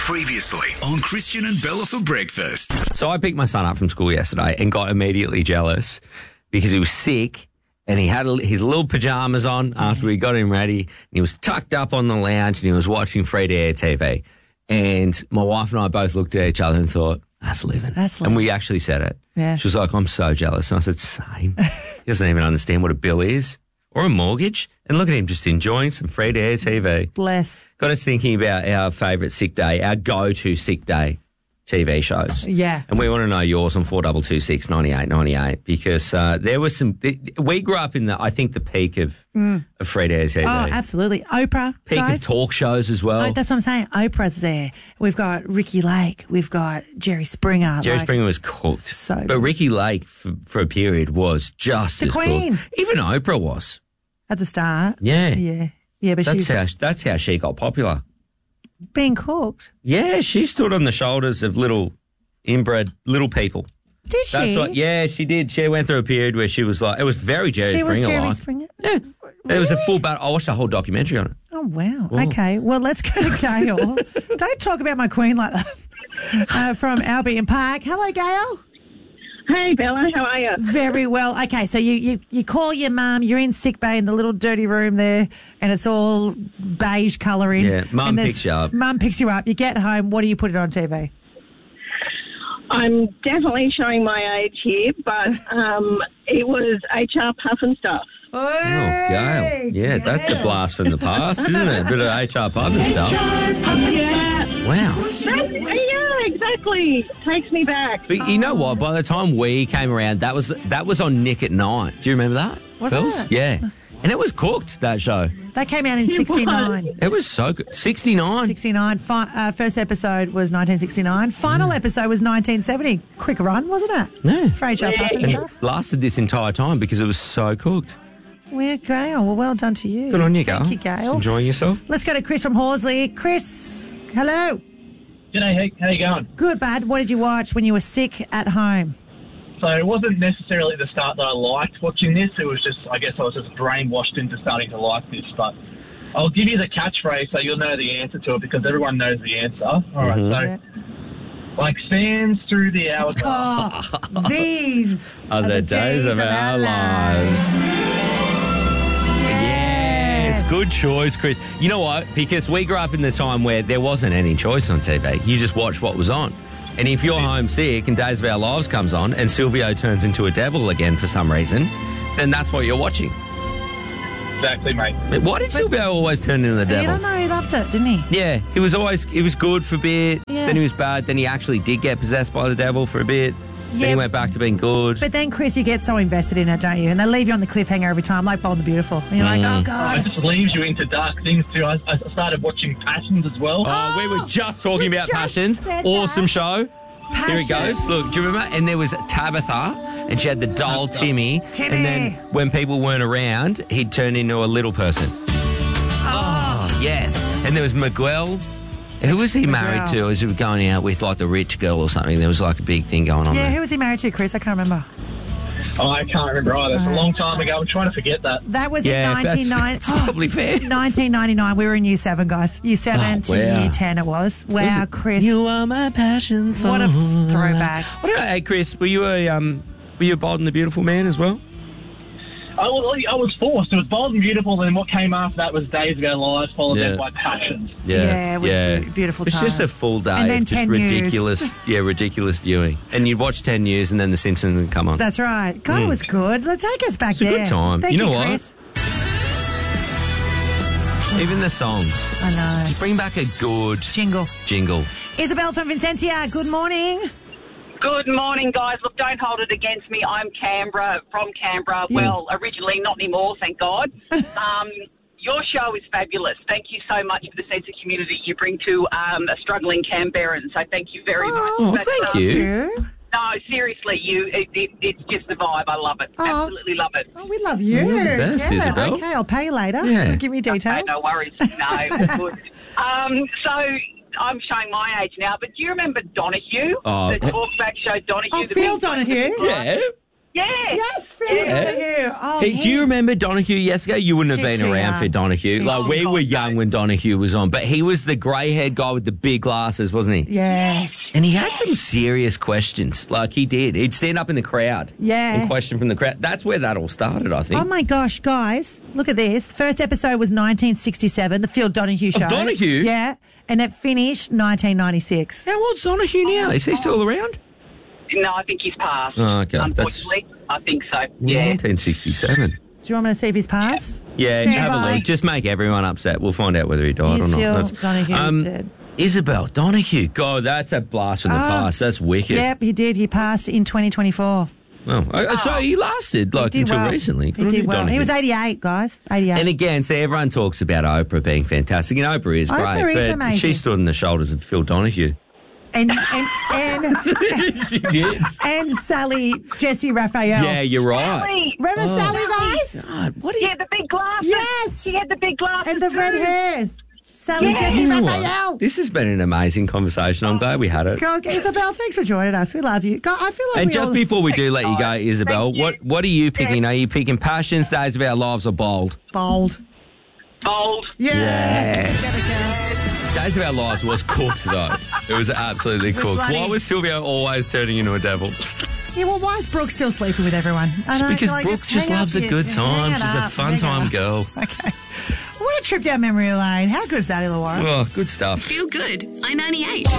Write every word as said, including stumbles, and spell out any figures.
Previously on Christian and Bella for breakfast. So I picked my son up from school yesterday and got immediately jealous because he was sick and he had his little pajamas on after we got him ready and he was tucked up on the lounge and he was watching free-to-air T V. And my wife and I both looked at each other and thought, that's living. That's living. And living. we actually said it. Yeah. She was like, I'm so jealous. And I said, same. He doesn't even understand what a bill is or a mortgage. And look at him just enjoying some free-to-air T V. Bless. Got us thinking about our favourite sick day, our go-to sick day T V shows. Yeah. And we want to know yours on four two two six, nine eight nine eight because uh, there was some... We grew up in, the, I think, the peak of, mm. of free-to-air T V. Oh, absolutely. Oprah, Peak guys. of talk shows as well. Oh, that's what I'm saying. Oprah's there. We've got Ricky Lake. We've got Jerry Springer. Jerry like, Springer was cooked. So but good. Ricky Lake, for, for a period, was just The as Queen. good. Even Oprah was. At the start. Yeah. Yeah. Yeah, but That's she's how, that's how she got popular. being cooked. Yeah, she stood on the shoulders of little inbred little people. Did she? That's what, yeah, she did. She went through a period where she was like, it was very Jerry She Springer. was Jerry like. Springer? Yeah. There was a full battle. I watched a whole documentary on it. Oh, wow. Whoa. Okay. Well, let's go to Gail. Don't talk about my queen like that. Uh, from Albion Park. Hello, Gail. Hey, Bella, how are you? Very well. Okay, so you, you, you call your mum, you're in sick bay in the little dirty room there, and it's all beige colouring. Yeah, mum and there's- picks you up. Mum picks you up. You get home. What do you put it on T V? I'm definitely showing my age here, but um, it was H R Puff and Stuff. Oh, Gail. Yeah, that's a blast from the past, isn't it? A bit of H R pub and stuff. Yeah. Wow. That's, yeah, exactly. Takes me back. But you know what? By the time we came around, that was that was on Nick at Night. Do you remember that? Was Phils? it? Yeah. And it was cooked, that show. That came out in sixty-nine. It was so good. sixty-nine. sixty-nine. Fi- uh, first episode was nineteen sixty-nine. Final Mm. episode was nineteen seventy. Quick run, wasn't it? Yeah. For H R Puff and And stuff. it lasted this entire time because it was so cooked. Well, Gail, well, well done to you. Good on you, Gail. Thank you, Gail. Enjoying yourself? Let's go to Chris from Horsley. Chris, hello. G'day, how, how you going? Good, bad. What did you watch when you were sick at home? So it wasn't necessarily the start that I liked watching this. It was just, I guess I was just brainwashed into starting to like this. But I'll give you the catchphrase so you'll know the answer to it because everyone knows the answer. All right, Mm-hmm. so like sands through the hourglass. Oh, these Are the days of our lives. Yes, good choice, Chris. You know what? Because we grew up in the time where there wasn't any choice on T V. You just watched what was on. And if you're homesick and Days of Our Lives comes on and Silvio turns into a devil again for some reason, then that's what you're watching. Exactly, mate. But why did Silvio always turn into the You devil? don't know, he loved it, didn't he? Yeah, he was always, he was good for a bit, Yeah. then he was bad, then he actually did get possessed by the devil for a bit, then Yeah. he went back to being good. But then, Chris, you get so invested in it, don't you? And they leave you on the cliffhanger every time, like Bold and the Beautiful. And you're like, oh, It God. just leaves you into dark things too. I, I started watching Passions as well. Oh, we were just talking we about just Passions. said Awesome that. show. Here it goes. Passions. Look, do you remember? And there was Tabitha, and she had the doll Timmy. Timmy. And then when people weren't around, he'd turn into a little person. Oh, yes. And there was Miguel. Who was he married Miguel. to? Was he going out with like the rich girl or something? There was like a big thing going on Yeah, there. who was he married to, Chris? I can't remember. Oh, I can't remember either. It's a long time ago. I'm trying to forget that. That was Yeah, in that's, nineteen ninety. that's probably fair. nineteen ninety-nine. We were in year seven, guys. Year seven Oh, to wow. year ten it was. Wow, Was it- Chris. You are my passions. What a f- throwback. I don't know, hey, Chris, were you a um, were you a Bold and the Beautiful man as well? I was, I was forced. It was Bold and Beautiful, and then what came after that was Days of Our Lives, followed Yeah. then by Passions. Yeah, it was a be- beautiful It's just time. a full day And then of just ten news. ridiculous, yeah, ridiculous viewing. And you'd watch ten news, and then The Simpsons would come on. That's right. God, it was good. Let's take us back It's a there. good time. Thank You know what? Chris. Even the songs. I know. Just bring back a good Jingle. jingle. Isabel from Vincentia, good morning. Good morning, guys. Look, don't hold it against me. I'm Canberra, from Canberra. Well, originally, not anymore, thank God. um, your show is fabulous. Thank you so much for the sense of community you bring to um, a struggling Canberran. So thank you very much. Oh, But, thank um, you. You. No, seriously, you. It, it, it's just the vibe. I love it. Oh. Absolutely love it. Oh, we love you. You're the best, yeah, Isabel. Okay, I'll pay you later. Yeah. Give me details. Okay, no worries. No, all good. Um, so I'm showing my age now, but do you remember Donahue? Oh. The talkback show Donahue? Oh, the Phil big- Donahue. Yeah. Yeah. Yes, Phil Yeah. Donahue. Oh, Hey, he- do you remember Donahue years ago? You wouldn't have She's been too around young. for Donahue. She's like, too we young. were young when Donahue was on, but he was the grey-haired guy with the big glasses, wasn't he? Yes. And he had some serious questions. Like, he did. He'd stand up in the crowd Yeah. and question from the crowd. That's where that all started, I think. Oh my gosh, guys, look at this. The first episode was nineteen sixty-seven, the Phil Donahue show. Donahue? Yeah. And it finished nineteen ninety-six. How old's Donahue now? Is he still around? No, I think he's passed. Oh, okay. That's- Unfortunately, I think so. Yeah. nineteen sixty-seven. Do you want me to see if he's passed? Yeah, Stand have by. a look. Just make everyone upset. We'll find out whether he died Is or not. Phil That's- Donahue dead? Isabel Donahue. God, that's a blast from the Oh. past. That's wicked. Yep, he did. He passed in twenty twenty-four. Oh, uh, so he lasted like He did until well. recently. He Good on did you, well. Donahue. He was eighty-eight, guys. eighty-eight. And again, so everyone talks about Oprah being fantastic, and Oprah is Oprah great, is but amazing. she stood on the shoulders of Phil Donahue. and and and, She did. and Sally Jesse Raphael. Yeah, you're right. Sally. Remember Sally, guys? God, what is He had the big glasses. Yes. He had the big glasses. And the red too. hairs. Sally Yeah. Jesse You know Raphael. what? This has been an amazing conversation. I'm glad we had it. God, Isabel, thanks for joining us. We love you. God, I feel like And we just all... before we do let you go, Isabel, Thank you. what what are you picking? Are you picking Passions, Days of Our Lives, or Bold? Bold. Bold. Yeah. Yes. Get it, girl. Days of Our Lives was cooked, though. It was absolutely cooked. bloody- Why was Sylvia always turning into a devil? Yeah, well, why is Brooke still sleeping with everyone? I It's know, because feel like Brooke just hang loves up a your- good hang time. it She's a up, fun hang it time up. girl. Okay. What a trip down memory lane. How good is that, Illawarra? Oh, good stuff. Feel good. I ninety-eight.